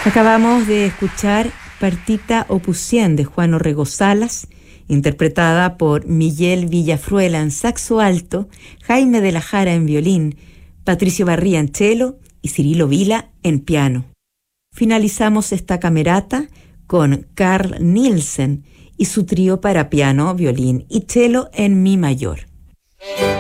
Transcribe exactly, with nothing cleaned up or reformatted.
Acabamos de escuchar Partita Opus cien de Juan Orrego Salas, interpretada por Miguel Villafruela en saxo alto, Jaime de la Jara en violín, Patricio Barría en cello y Cirilo Vila en piano. Finalizamos esta camerata con Carl Nielsen y su trío para piano, violín y cello en mi mayor.